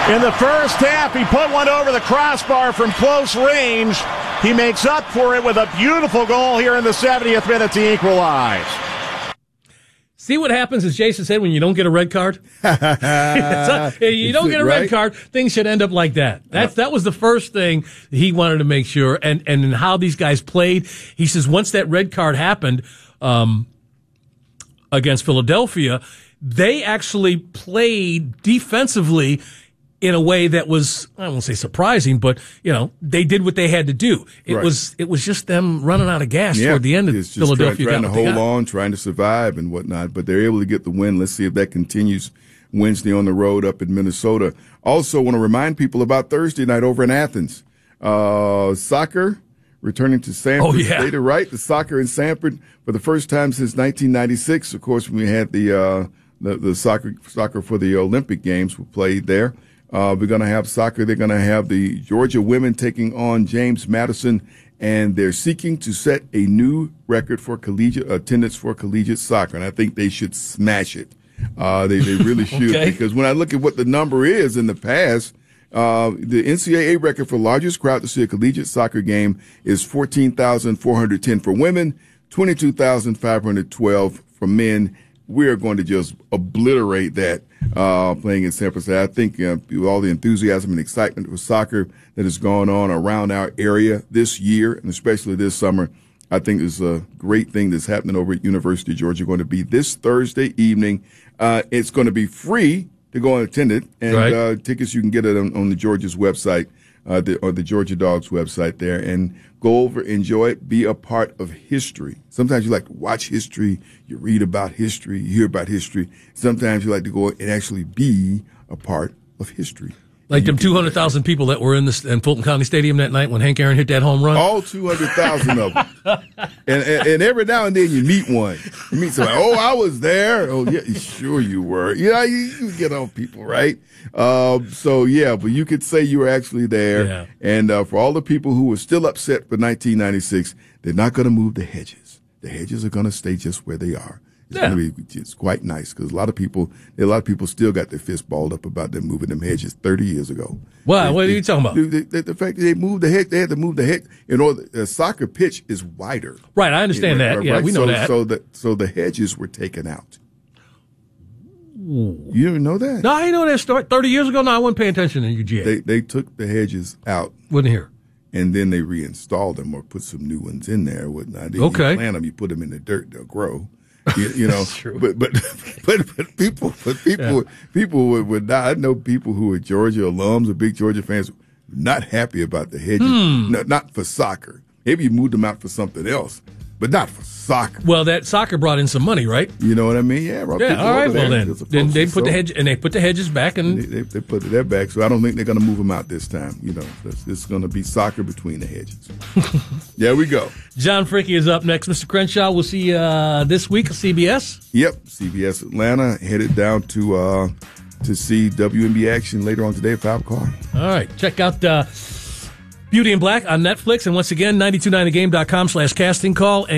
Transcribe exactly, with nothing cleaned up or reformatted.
In the first half, he put one over the crossbar from close range. He makes up for it with a beautiful goal here in the seventieth minute to equalize. See what happens, as Jason said, when you don't get a red card? You don't get a red card, things should end up like that. That's, that was the first thing he wanted to make sure. And, and how these guys played, he says once that red card happened um, against Philadelphia, they actually played defensively in a way that was, I won't say surprising, but, you know, they did what they had to do. It right. was it was just them running out of gas yeah, toward the end of it's just Philadelphia. Trying, trying to hold on, trying to survive and whatnot, but they're able to get the win. Let's see if that continues Wednesday on the road up in Minnesota. Also want to remind people about Thursday night over in Athens. Uh, soccer returning to Sanford oh, yeah. State, right? The soccer in Sanford for the first time since nineteen ninety-six. Of course, when we had the, uh, the, the soccer, soccer for the Olympic Games, we played there. Uh, we're going to have soccer. They're going to have the Georgia women taking on James Madison, and they're seeking to set a new record for collegiate attendance for collegiate soccer. And I think they should smash it. Uh, they, they really should, okay. because when I look at what the number is in the past, uh, the N C double A record for largest crowd to see a collegiate soccer game is fourteen thousand four hundred ten for women, twenty-two thousand five hundred twelve for men. We're going to just obliterate that uh, playing in San Francisco. I think uh, with all the enthusiasm and excitement for soccer that has gone on around our area this year, and especially this summer, I think it's a great thing that's happening over at University of Georgia. Going to be this Thursday evening. Uh, it's going to be free to go and attend it, and right. uh, tickets you can get it on, on the Georgia's website. Uh, the, or the Georgia Dogs website there, and go over, enjoy it, be a part of history. Sometimes you like to watch history, you read about history, you hear about history. Sometimes you like to go and actually be a part of history. Like them two hundred thousand people that were in the in Fulton County Stadium that night when Hank Aaron hit that home run? All two hundred thousand of them. and, and and every now and then you meet one. You meet somebody, oh, I was there. Oh, yeah, sure you were. You know, you, you get on people, right? Um, so, yeah, but you could say you were actually there. Yeah. And uh, for all the people who were still upset for nineteen ninety-six, they're not going to move the hedges. The hedges are going to stay just where they are. It's yeah. going to be it's quite nice because a lot of people, a lot of people still got their fist balled up about them moving them hedges thirty years ago. Wow, they, what are they, you talking about? The, the, the fact that they moved the hedge, they had to move the hedge in order. The soccer pitch is wider. Right, I understand right, that. Right, yeah, right? we know so, that. So the so the hedges were taken out. Ooh. You didn't know that? No, I didn't know that story. Thirty years ago, no, I wasn't paying attention in U G A. They they took the hedges out. Wasn't here. And then they reinstalled them or put some new ones in there. Whatnot. They, okay. You plant them, you put them in the dirt, they'll grow. You, you know, true. but but but but people, but people, yeah. people would, would not. I know people who are Georgia alums or big Georgia fans, not happy about the hedges. Hmm. No, not for soccer. Maybe you moved them out for something else, but not for soccer. Well, that soccer brought in some money, right? You know what I mean? Yeah. Right. Yeah. All right. Well, then, then they put the hedge and they put the hedges back, and they, they, they put that back. So I don't think they're going to move them out this time. You know, it's, it's going to be soccer between the hedges. There we go. John Fricke is up next. Mister Crenshaw, we'll see you uh, this week at C B S. Yep, C B S Atlanta headed down to uh, to see W N B A action later on today at five o'clock. All right, check out uh, Beauty in Black on Netflix, and once again, nine two nine the game dot com slash casting call. And